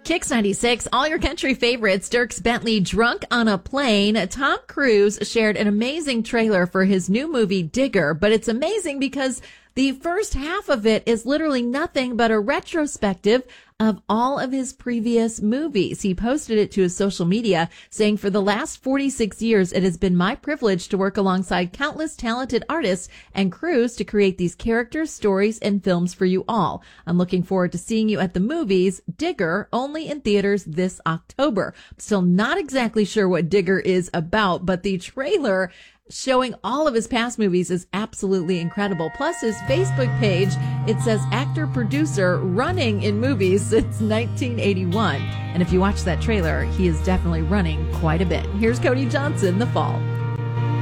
Kicks 96, all your country favorites. Dierks Bentley, Drunk on a Plane. Tom Cruise shared an amazing trailer for his new movie, Digger, but it's amazing because the first half of it is literally nothing but a retrospective of all of his previous movies. He posted it to his social media saying, "For the last 46 years, it has been my privilege to work alongside countless talented artists and crews to create these characters, stories, and films for you all. I'm looking forward to seeing you at the movies. Digger, only in theaters this October." I'm still not exactly sure what Digger is about, but the trailer showing all of his past movies is absolutely incredible. Plus his Facebook page, it says actor producer running in movies since 1981. And if you watch that trailer, he is definitely running quite a bit. Here's Cody Johnson, The Fall.